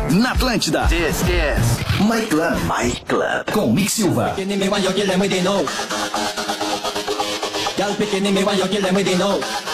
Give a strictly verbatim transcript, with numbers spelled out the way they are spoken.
Na Atlântida. This is My Club. My Club. Com Mick Silva. Gal pequeni me want you kill them with the know.